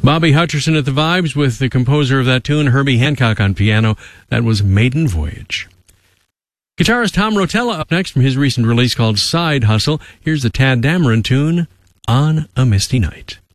Bobby Hutcherson at the vibes with the composer of that tune, Herbie Hancock on piano. That was Maiden Voyage. Guitarist Tom Rotella up next from his recent release called Side Hustle. Here's the Tad Dameron tune, On a Misty Night.